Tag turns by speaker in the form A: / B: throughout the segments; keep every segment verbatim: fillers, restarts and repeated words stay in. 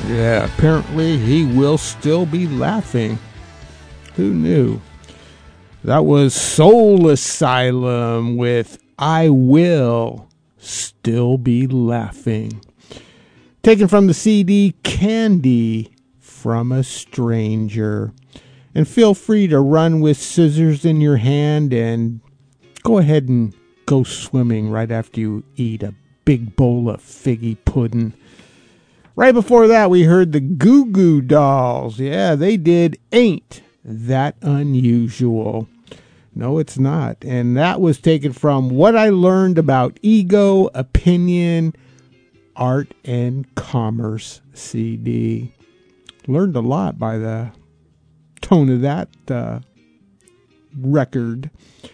A: Yeah, apparently he will still be laughing. Who knew? That was Soul Asylum with I Will Still Be Laughing. Taken from the C D Candy from a Stranger. And feel free to run with scissors in your hand and go ahead and go swimming right after you eat a big bowl of figgy pudding. Right before that, we heard the Goo Goo Dolls. Yeah, they did Ain't That Unusual. No, it's not. And that was taken from What I Learned About Ego, Opinion, Art, and Commerce C D. Learned a lot by the tone of that uh, record.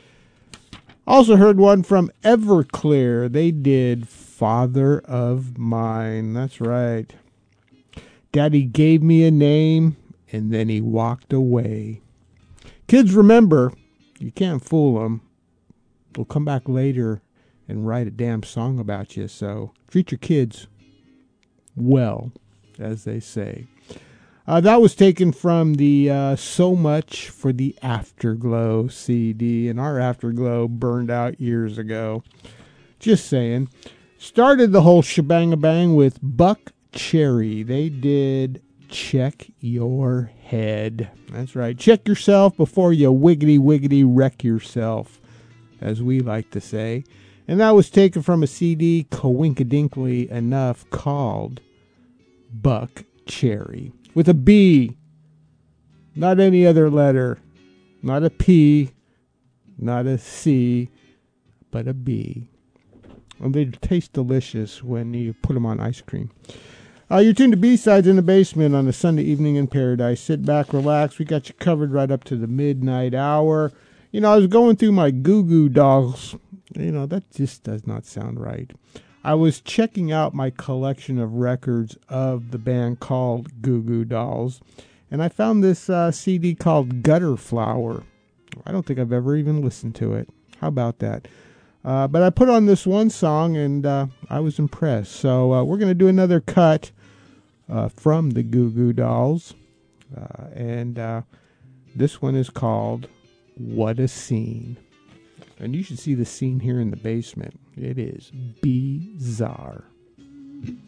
A: Also heard one from Everclear. They did Father of Mine. That's right. Daddy gave me a name, and then he walked away. Kids, remember, you can't fool them. They'll come back later and write a damn song about you. So treat your kids well, as they say. Uh, that was taken from the uh, So Much for the Afterglow C D, and our Afterglow burned out years ago. Just saying. Started the whole shebang-a-bang with Buck Cherry. They did Check Your Head. That's right. Check yourself before you wiggity-wiggity wreck yourself, as we like to say. And that was taken from a C D, coinkadinkly enough, called Buck Cherry. With a B, not any other letter, not a P, not a C, but a B. And they taste delicious when you put them on ice cream. Uh, you're tuned to B-Sides in the Basement on a Sunday evening in paradise. Sit back, relax. We got you covered right up to the midnight hour. You know, I was going through my Goo Goo Dolls. You know, that just does not sound right. I was checking out my collection of records of the band called Goo Goo Dolls, and I found this uh, C D called Gutter Flower. I don't think I've ever even listened to it. How about that? Uh, but I put on this one song, and uh, I was impressed. So uh, we're going to do another cut uh, from the Goo Goo Dolls, uh, and uh, this one is called What a Scene. And you should see the scene here in the basement. It is bizarre.